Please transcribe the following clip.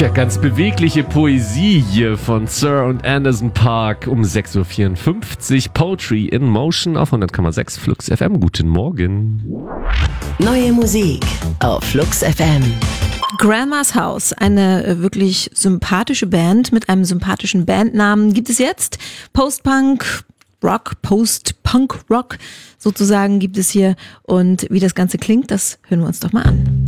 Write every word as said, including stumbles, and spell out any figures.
Ja, ganz bewegliche Poesie hier von Sir und Anderson .Paak um sechs Uhr vierundfünfzig. Poetry in Motion auf hundert Komma sechs Flux F M. Guten Morgen. Neue Musik auf Flux F M. Grandma's House, eine wirklich sympathische Band mit einem sympathischen Bandnamen, gibt es jetzt. Post-Punk, Rock, Post-Punk-Rock sozusagen gibt es hier. Und wie das Ganze klingt, das hören wir uns doch mal an.